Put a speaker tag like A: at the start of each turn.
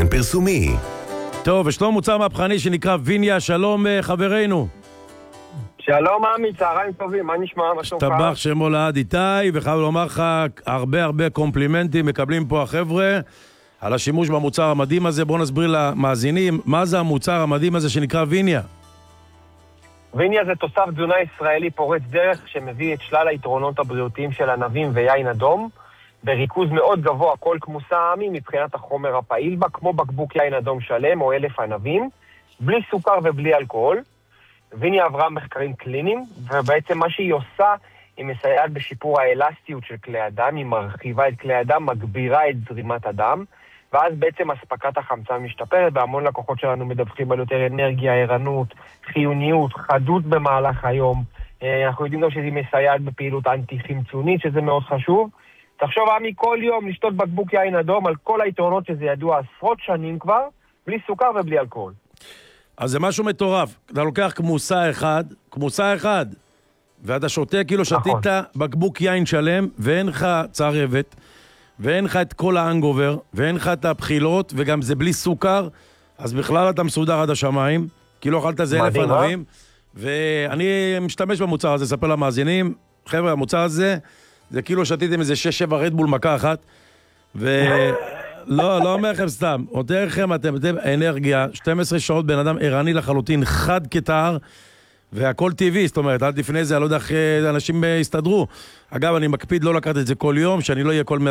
A: תוכן פרסומי.
B: טוב, יש לו מוצר מהפכני שנקרא ויניה. שלום חברינו.
C: שלום עמי, צהריים טובים, מה נשמע? מה שלומך?
B: טבח שמו לעד איתי, וחייב לומר לך הרבה קומפלימנטים מקבלים פה החבר'ה על השימוש במוצר המדהים הזה. בואו נסביר למאזינים מה זה המוצר המדהים הזה שנקרא ויניה.
C: ויניה זה תוסף תזונה ישראלי פורץ דרך שמביא את שלל היתרונות הבריאותיים של ענבים ויין אדום בריכוז מאוד גבוה, כל כמוסה עמי מבחינת החומר הפעיל בה, כמו בקבוק יין אדום שלם או 1,000 ענבים, בלי סוכר ובלי אלכוהול. ויניה עברה מחקרים קליניים, ובעצם מה שהיא עושה, היא מסייעת בשיפור האלסטיות של כלי הדם, היא מרחיבה את כלי הדם, מגבירה את זרימת הדם, ואז בעצם הספקת החמצן משתפרת, והמון לקוחות שלנו מדווחים על יותר אנרגיה, ערנות, חיוניות, חדות במהלך היום. אנחנו יודעים גם שהיא מסייעת בפעילות אנטי-חמצונית, שזה מאוד חשוב. תחשוב עמי, כל יום לשתות בקבוק יין אדום על כל היתרונות שזה ידוע עשרות שנים כבר, בלי סוכר ובלי אלכוהול.
B: אז זה משהו מטורף. אתה לוקח כמוסה אחד, ואתה שותה כאילו שתית בקבוק יין שלם, ואין לך צרבת, ואין לך את כל האנגובר, ואין לך את הבחילות, וגם זה בלי סוכר, אז בכלל אתה מסודר עד השמיים, כאילו אכלת זה 1,000 ענבים, ואני משתמש במוצר הזה, ספר למאזינים, חבר'ה, המוצר הזה, זה כאילו שתיתם איזה 6-7 רדבול מכה אחת, לא אומר לכם סתם, יותר לכם אתם אנרגיה, 12 שעות בן אדם ערני לחלוטין, חד כתר, והכל טבעי, זאת אומרת, עד לפני זה, אני לא יודע איך אנשים יסתדרו. אגב, אני מקפיד לא לקחת את זה כל יום, שאני לא אהיה כל